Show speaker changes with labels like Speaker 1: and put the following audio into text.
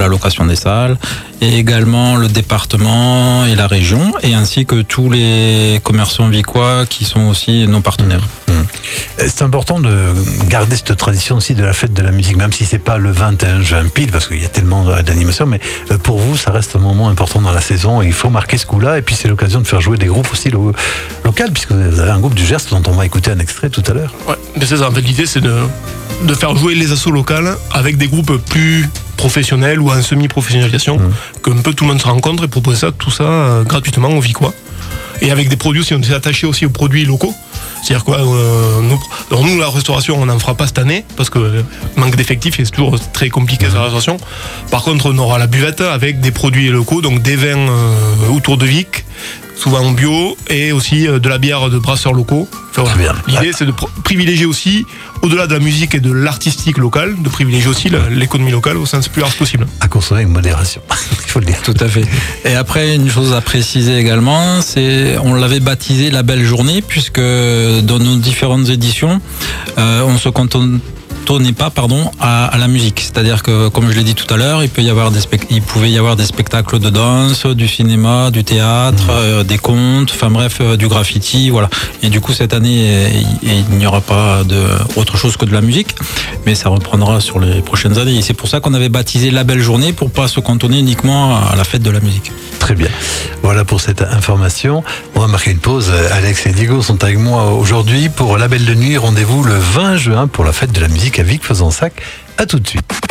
Speaker 1: la location des salles, et également le département et la région, et ainsi que tous les commerçants vicois qui sont aussi nos partenaires.
Speaker 2: C'est important de garder cette tradition aussi de la fête de la musique, même si c'est pas le 21 juin pile, parce qu'il y a tellement d'animations, mais pour vous, ça reste un moment important dans la saison et il faut marquer ce coup-là. Et puis c'est l'occasion de faire jouer des groupes aussi locaux, puisque vous avez un groupe du Gers dont on va écouter un extrait tout à l'heure.
Speaker 3: Ouais, mais c'est ça. En fait, l'idée, c'est de faire jouer les assos locales avec des groupes plus professionnels ou en semi-professionnalisation, qu'un peu tout le monde se rencontre et propose ça, tout ça gratuitement aux Vicois. Et avec des produits aussi, on est attaché aussi aux produits locaux. C'est-à-dire quoi, nous, la restauration, on n'en fera pas cette année, parce que manque d'effectifs, et c'est toujours très compliqué la restauration. Par contre, on aura la buvette avec des produits locaux, donc des vins autour de Vic, souvent en bio, et aussi de la bière de brasseurs locaux. Enfin, voilà. L'idée, c'est de privilégier aussi, au-delà de la musique et de l'artistique local, de privilégier aussi l'économie locale au sens plus large possible.
Speaker 2: À consommer avec modération, il faut le dire.
Speaker 1: Tout à fait. Et après, une chose à préciser également, c'est on l'avait baptisé la belle journée, puisque dans nos différentes éditions, on se cantonnait pas à la musique. C'est-à-dire que, comme je l'ai dit tout à l'heure, il pouvait y avoir des spectacles de danse, du cinéma, du théâtre, des contes, enfin bref, du graffiti, voilà. Et du coup, cette année, il n'y aura pas autre chose que de la musique, mais ça reprendra sur les prochaines années. Et c'est pour ça qu'on avait baptisé la belle journée, pour pas se cantonner uniquement à la fête de la musique.
Speaker 2: Très bien. Voilà pour cette information. On va marquer une pause. Alex et Diego sont avec moi aujourd'hui pour La Belle de Nuit. Rendez-vous le 20 juin pour la fête de la musique à Vic-Fezensac. À tout de suite.